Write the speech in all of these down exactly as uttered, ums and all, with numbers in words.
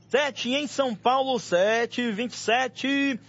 sete em São Paulo, sete e vinte e sete.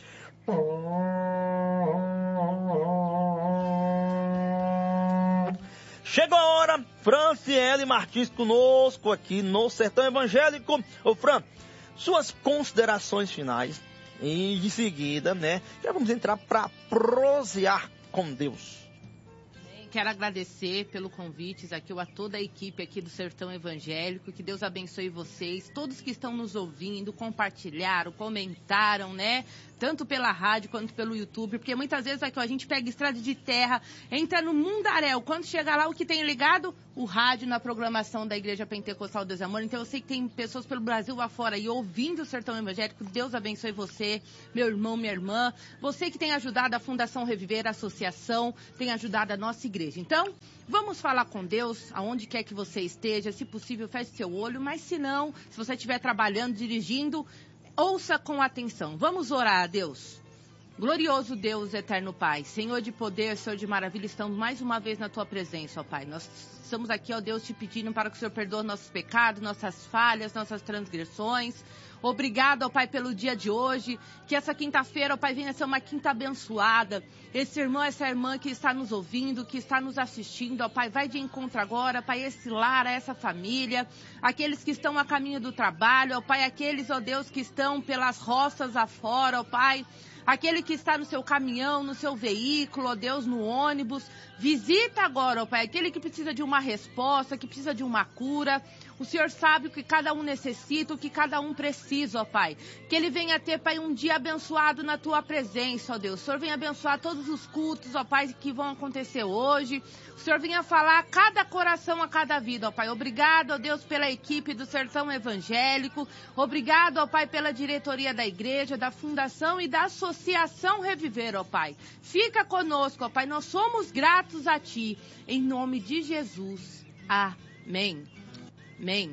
Chegou a hora, Franciele Martins conosco aqui no Sertão Evangélico. Ô Fran, suas considerações finais e de seguida, né, já vamos entrar para prosear com Deus. Quero agradecer pelo convite aqui a toda a equipe aqui do Sertão Evangélico, que Deus abençoe vocês, todos que estão nos ouvindo, compartilharam, comentaram, né? Tanto pela rádio quanto pelo YouTube, porque muitas vezes aqui, ó, a gente pega estrada de terra, entra no mundaréu, quando chega lá, o que tem ligado? O rádio na programação da Igreja Pentecostal Deus e Amor. Então eu sei que tem pessoas pelo Brasil afora aí ouvindo o Sertão Evangélico. Deus abençoe você, meu irmão, minha irmã. Você que tem ajudado a Fundação Reviver, a associação, tem ajudado a nossa igreja. Então, vamos falar com Deus, aonde quer que você esteja. Se possível, feche seu olho, mas se não, se você estiver trabalhando, dirigindo, ouça com atenção. Vamos orar a Deus. Glorioso Deus, eterno Pai, Senhor de poder, Senhor de maravilha, estamos mais uma vez na Tua presença, ó Pai. Nós estamos aqui, ó Deus, te pedindo para que o Senhor perdoe nossos pecados, nossas falhas, nossas transgressões. Obrigado, ó Pai, pelo dia de hoje, que essa quinta-feira, ó Pai, venha ser uma quinta abençoada. Esse irmão, essa irmã que está nos ouvindo, que está nos assistindo, ó Pai, vai de encontro agora, Pai, esse lar, essa família, aqueles que estão a caminho do trabalho, ó Pai, aqueles, ó Deus, que estão pelas roças afora, ó Pai, aquele que está no seu caminhão, no seu veículo, ó Deus, no ônibus. Visita agora, ó Pai, aquele que precisa de uma resposta, que precisa de uma cura. O Senhor sabe o que cada um necessita, o que cada um precisa, ó Pai. Que ele venha ter, Pai, um dia abençoado na Tua presença, ó Deus. O Senhor venha abençoar todos os cultos, ó Pai, que vão acontecer hoje. O Senhor venha falar a cada coração, a cada vida, ó Pai. Obrigado, ó Deus, pela equipe do Sertão Evangélico. Obrigado, ó Pai, pela diretoria da igreja, da fundação e da associação Reviver, ó Pai. Fica conosco, ó Pai. Nós somos gratos a Ti. Em nome de Jesus. Amém. Amém.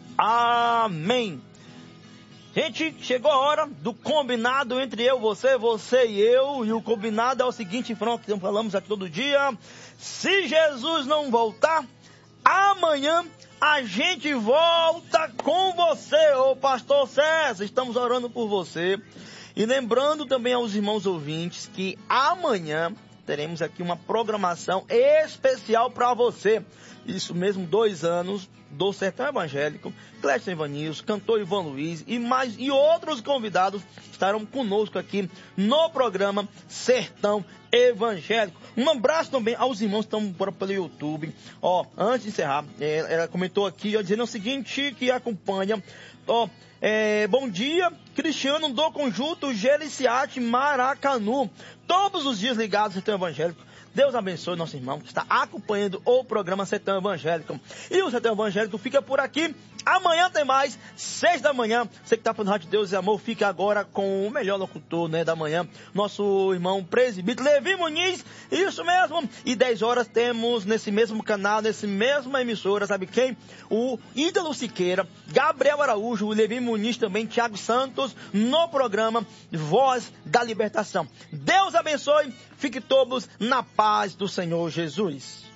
Amém. Gente, chegou a hora do combinado entre eu, você, você e eu. E o combinado é o seguinte, Fran, que falamos aqui todo dia. Se Jesus não voltar, amanhã a gente volta com você, ô pastor César. Estamos orando por você. E lembrando também aos irmãos ouvintes que amanhã teremos aqui uma programação especial para você. Isso mesmo, dois anos do Sertão Evangélico, Clécio Ivanilson, cantor Ivan Luiz e mais e outros convidados estarão conosco aqui no programa Sertão Evangélico. Um abraço também aos irmãos que estão por pelo YouTube. Ó, antes de encerrar, é, ela comentou aqui, ó, dizendo o seguinte, que acompanha, ó, é, bom dia, Cristiano do Conjunto Geliciate Maracanu, todos os dias ligados ao Sertão Evangélico. Deus abençoe nosso irmão que está acompanhando o programa Sertão Evangélico. E o Sertão Evangélico fica por aqui. Amanhã tem mais, seis da manhã. Você que está falando Rádio Deus e Amor, fica agora com o melhor locutor, né, da manhã. Nosso irmão presbítero Levi Muniz. Isso mesmo. E dez horas temos nesse mesmo canal, nesse mesma emissora, sabe quem? O Ídolo Siqueira, Gabriel Araújo, o Levi Muniz também, Thiago Santos, no programa Voz da Libertação. Deus abençoe. Fique todos na paz do Senhor Jesus.